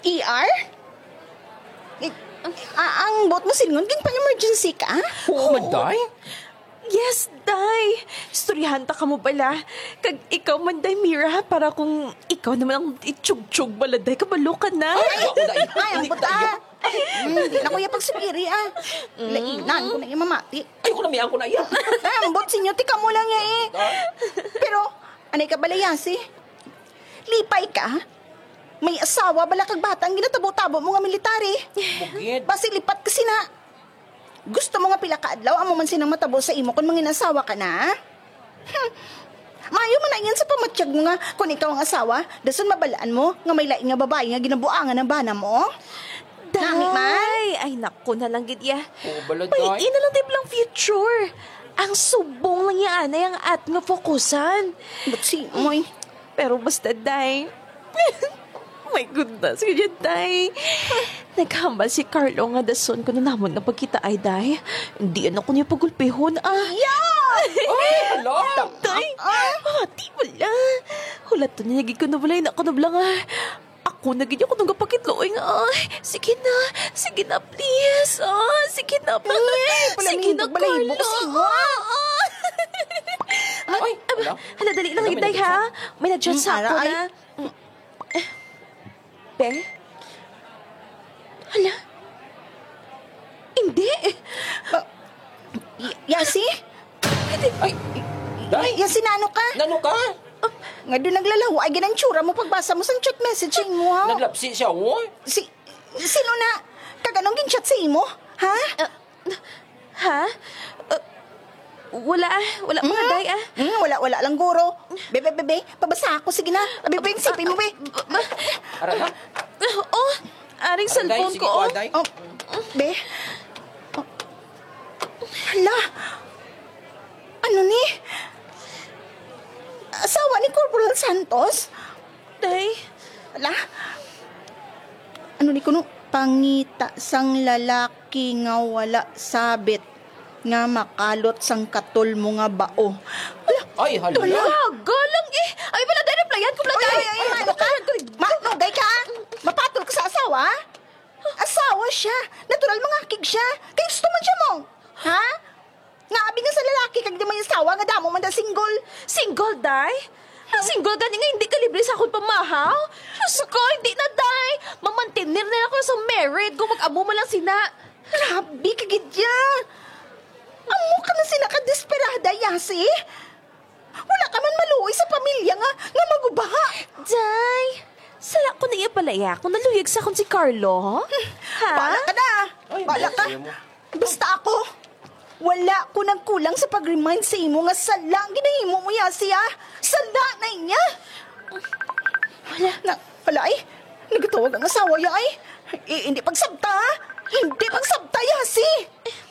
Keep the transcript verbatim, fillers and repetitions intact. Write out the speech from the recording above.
E R? Eh, ah, ang bot mo silngon, ging pang emergency ka? Oo, man, day. Yes, day. Istoryahan ta ka mo pala. Kag ikaw man, day, Mira, para kung ikaw naman ang itsyug-tsyug baladay, kabalo ka na. Ay, ako, day. Ay, ang bot ah. Hindi na kuya pagsibiri ah. Lainan ko na yung mamati. Ay, ko na, miyan ko na iya. Ay, ang bot sinyo, tika mo lang ya eh. Pero, anay ka balayasi? Lipay ka? May asawa, bala kag bata ang ginatabo-tabo mo nga military. Bukid. Basi lipat kasi na. Gusto mo nga pila ka adlaw, amo man sinang matabo sa imo kung mangin asawa ka na? Hmm. Mayo man na yan sa pamatsyag mo nga kung ikaw ang asawa, dason mabalaan mo nga may laing nga babae nga ginabuangan ng bana mo. Nami man? Day, ay naku na lang gid ya. Oo, bala, day. May ina lang lang future. Ang subong lang yan ay ang at nga fokusan. But si moy. Pero basta, day. Oh my goodness, ganyan, day. Naghambal si Carlo nga dason ko na namon na pagkita ay, day. Hindi ako niya pagulpihon, ah. Yeah! Ay, hala. Day, ah, di wala. Hulat to niya, nagig ko na wala, na ko na blang, ah. Ako na ganyan ko nung kapakitloy nga, ah. Sige na, sige na, please. Ah, sige na, please. Sige na, Carlo. Ah, ah. Ay, hala. Hala, dali lang, day, ha? May nag-chat Hmm, sa ako ara, ay. na. Be? Hala? Hindi. Y- Yasi? Ay, day. Yasi na ano ka? Nano ka? Nga doon naglalaho ay ganang tsura mo pagbasa mo sa chat messaging mo. Ha? Naglapsi siya, oh. Si, sino na? Kaganong ginchat sa imo? Ha? Ha? Uh, wala, wala mga day, ah. Hmm, wala, wala lang guro. Bebe, bebe, pabasa ako. Sige na. Bebe, sipin mo, be. Ara na. Oh, aring Day, cellphone sige ko, ko, oh. day. Oh, be. Oh. Hala. Ano ni? Asawa ni Corporal Santos? Day, Hala. Ano ni kuno? Pangita sang lalaki nga wala sabit nga makalot sang katol mo nga bao. Hala. Ay, hala. talaga lang eh. Ay, wala day, replyan ko, wala Ay, day. ay, ay, ano ka? Manugay ka? Mapatol ka sa asawa? Asawa siya. Natural mangakig siya. Kaya gusto man siya mo. Ha? Nga abi nga sa lalaki kag di may asawa nga damo man da single. Single, day? Ang single gani nga hindi ka libre sa akong pamahaw? Diyos ko, hindi na, day. Mamantinir na ako sa married kung mag-amo mo lang sina. Grabe kagid yan. Amo ka na sila ka-desperada, Yasi. Wala ka man maluoy sa pamilya nga, nga magubaha. Day, sala ko na iya palaya kung naluyag sa akong si Carlo. Ha? Bala ka na. Ay, Bala ka. ayaw mo. Basta ako, wala ko nang kulang sa pag-remind sa imo nga sala ang ginahimo mo, Yasi, ha? Sala na niya. Wala. Na, wala ay. Nagtawag ang asawa ya ay. Eh, hindi pagsabta, ha? Hindi pagsabta, Yasi.